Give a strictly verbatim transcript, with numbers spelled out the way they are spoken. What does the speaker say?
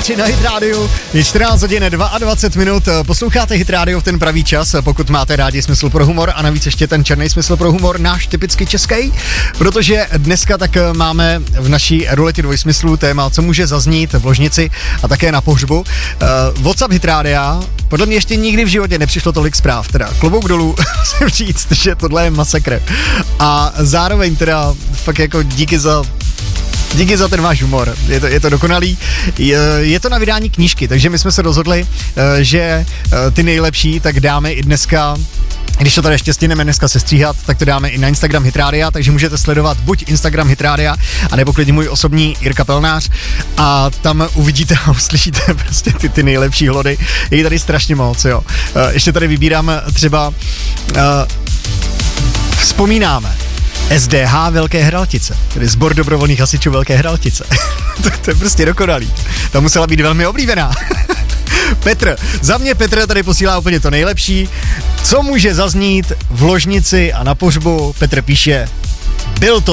tři na Hit Radio. Je čtrnáct hodin dvacet dva minut. Posloucháte Hit Radio v ten pravý čas, pokud máte rádi smysl pro humor a navíc ještě ten černý smysl pro humor, náš typicky český, protože dneska tak máme v naší ruletě dvojsmyslů téma, co může zaznít v ložnici a také na pohřbu. Uh, WhatsApp Hit Radia, podle mě ještě nikdy v životě nepřišlo tolik zpráv, teda klobouk dolů, musím říct, že tohle je masakr. A zároveň teda fakt jako díky za Díky za ten váš humor, je to, je to dokonalý. Je, je to na vydání knížky, takže my jsme se rozhodli, že ty nejlepší tak dáme i dneska, když to tady ještě stihneme dneska sestříhat, tak to dáme i na Instagram Hit Radia, takže můžete sledovat buď Instagram Hit Radia, anebo klidně můj osobní Jirka Pelnář a tam uvidíte a uslyšíte prostě ty, ty nejlepší hlody. Je tady strašně moc, jo. Ještě tady vybírám třeba, uh, vzpomínáme S D H Velké Hraltice, tedy Sbor dobrovolných hasičů Velké Hraltice. to, to je prostě dokonalý. Ta musela být velmi oblíbená. Petr, za mě Petr tady posílá úplně to nejlepší. Co může zaznít v ložnici a na pohřbu? Petr píše, byl to